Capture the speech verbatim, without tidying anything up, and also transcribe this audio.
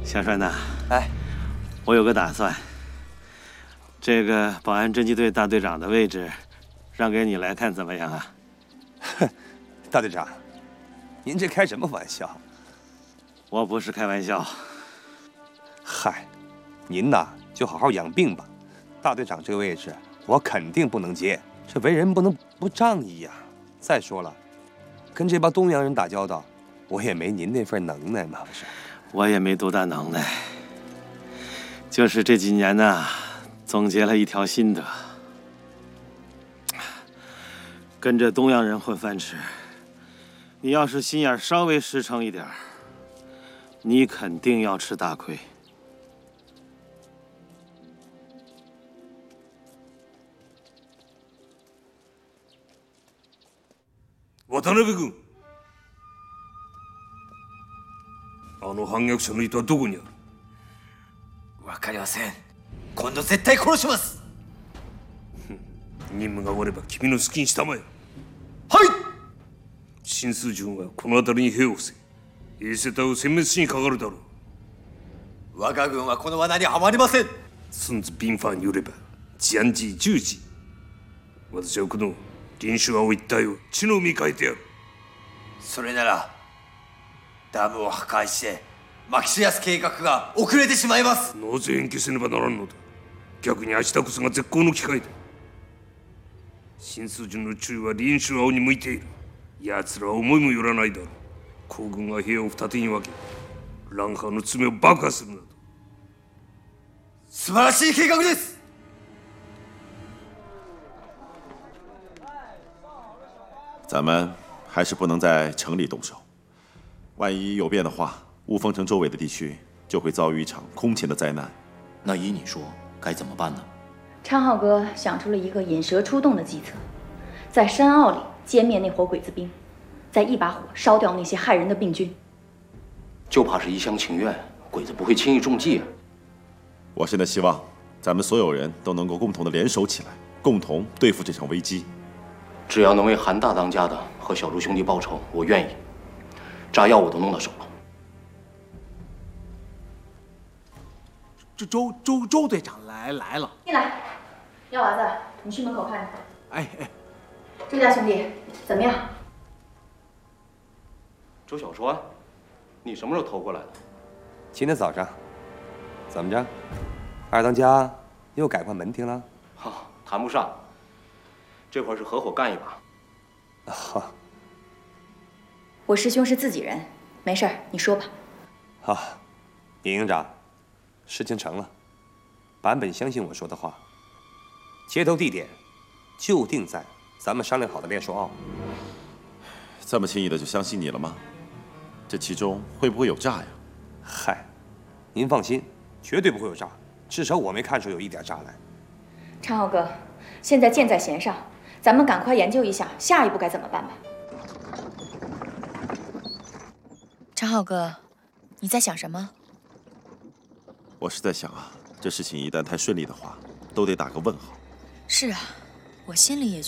小帅呐， 哎， 我有个打算，这个保安侦缉队大队长的位置，让给你来看怎么样啊？ 哼，大队长，您这开什么玩笑？ 我不是开玩笑。 嗨，您呐就好好养病吧。大队长这个位置，我肯定不能接，这为人不能不仗义呀。再说了，跟这帮东洋人打交道，我也没您那份能耐嘛，不是？ 我也没多大能耐，就是这几年呐，总结了一条心得：跟着东洋人混饭吃，你要是心眼稍微实诚一点，你肯定要吃大亏。 渡辺君、あの反逆者の糸はどこにある？ わかりません。今度絶対殺します。 任務が終われば君の好きにしたまえ。 はい。 新数順はこの辺りに兵を伏せ、衛星隊を殲滅しにかかるだろう。 我が軍はこの罠にはまりません。 孙子兵法によれば治安時十時。私はこの林州青一帯を血の海に変えてやる。 それならダムを破壊してマキシアス計画が遅れてしまいます。 なぜ延期せねばならんのだ。逆に明日こそが絶好の機会だ。新数順の注意は林州青に向いている。奴らは思いもよらないだろう。皇軍が兵を二手に分け乱派の爪を爆破するなど。 素晴らしい計画です。 咱们还是不能在城里动手，万一有变的话，雾峰城周围的地区就会遭遇一场空前的灾难。 那依你说，该怎么办呢？ 昌浩哥想出了一个引蛇出洞的计策，在山坳里歼灭那伙鬼子兵，再一把火烧掉那些害人的病菌。 就怕是一厢情愿，鬼子不会轻易中计啊。 我现在希望咱们所有人都能够共同的联手起来，共同对付这场危机。 只要能为韩大当家的和小朱兄弟报仇，我愿意。炸药我都弄到手了。 这周周周队长来来了。 进来，幺娃子，你去门口看看。 哎哎， 周家兄弟怎么样？ 周小川，你什么时候偷过来的？ 今天早上。怎么着？二当家又改换门庭了？ 哈，谈不上。这会儿是合伙干一把。 哈， 我师兄是自己人，没事儿，你说吧。 好，尹营长，事情成了，坂本相信我说的话，接头地点就定在咱们商量好的猎兽坳。 这么轻易的就相信你了吗？这其中会不会有诈呀？ 嗨，您放心，绝对不会有诈，至少我没看出有一点诈来。 昌浩哥，现在箭在弦上，咱们赶快研究一下下一步该怎么办吧。 昌浩哥，你在想什么？ 我是在想啊，这事情一旦太顺利的话，都得打个问号。 是啊，我心里也觉得。